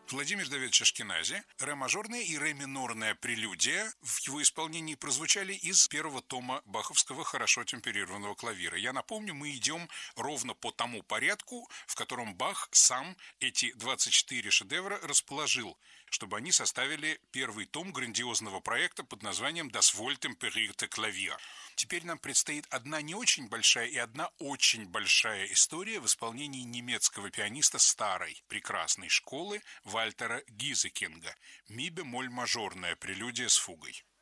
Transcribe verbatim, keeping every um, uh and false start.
Владимир Давидович Ашкенази. Ре-мажорная и ре-минорная прелюдия в его исполнении прозвучали из первого тома баховского хорошо темперированного клавира. Я напомню, мы идем ровно по тому порядку, в котором Бах сам эти двадцать четыре шедевра расположил, чтобы они составили первый том грандиозного проекта под названием «Das wohltemperierte Klavier». Теперь нам предстоит одна не очень большая и одна очень большая история в исполнении немецкого пианиста старой, прекрасной школы Вальтера Гизекинга. Ми-бемоль мажорная прелюдия с фугой.